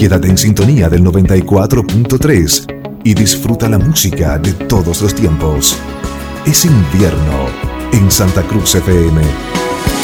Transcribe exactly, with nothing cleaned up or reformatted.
Quédate en sintonía del noventa y cuatro punto tres y disfruta la música de todos los tiempos. Es invierno en Santa Cruz F M.